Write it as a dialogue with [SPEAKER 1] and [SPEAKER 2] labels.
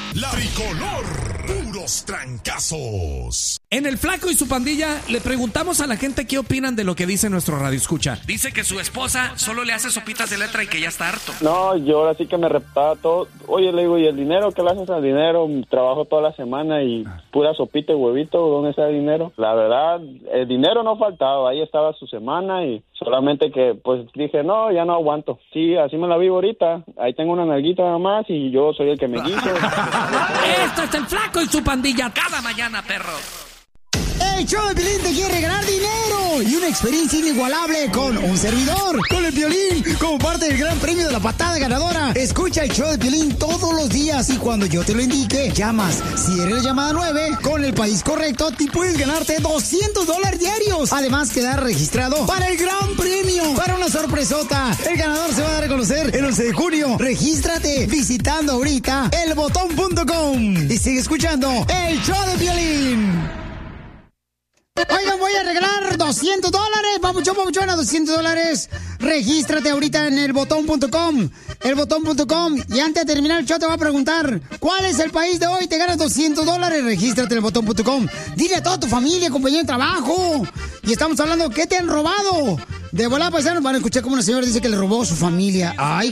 [SPEAKER 1] La Tricolor, puros trancazos.
[SPEAKER 2] En El Flaco y su pandilla le preguntamos a la gente qué opinan de lo que dice nuestro radioescucha. Dice que su esposa solo le hace sopitas de letra y que ya está harto.
[SPEAKER 3] No, yo ahora sí que me reptaba todo. Oye, le digo, ¿y el dinero? ¿Qué le haces al dinero? Trabajo toda la semana y pura sopita y huevito. ¿Dónde está el dinero? La verdad, el dinero no faltaba. Ahí estaba su semana y solamente que, pues, dije, no, ya no aguanto. Sí, así me la vivo ahorita. Ahí tengo una nalguita nada más y yo soy el que me guiso.
[SPEAKER 2] Esto es El Flaco y su pandilla cada mañana, perro.
[SPEAKER 4] El show de Piolín te quiere regalar dinero y una experiencia inigualable con un servidor, con el Piolín, como parte del gran premio de la patada ganadora. Escucha el show de Piolín todos los días y cuando yo te lo indique, llamas. Si eres la llamada 9, con el país correcto, te puedes ganarte $200 diarios. Además, quedar registrado para el gran premio, para una sorpresota. El ganador se va a dar a conocer el 11 de junio. Regístrate visitando ahorita elbotón.com y sigue escuchando el show de Piolín. Oigan, voy a regalar $200. Papuchona, $200. Regístrate ahorita en elbotón.com. Elbotón.com. Y antes de terminar el show te voy a preguntar, ¿cuál es el país de hoy? Te ganas $200. Regístrate en elbotón.com. Dile a toda tu familia, compañero de trabajo. Y estamos hablando, ¿qué te han robado? De volada, paisanos, van a escuchar como una señora dice que le robó a su familia. Ay,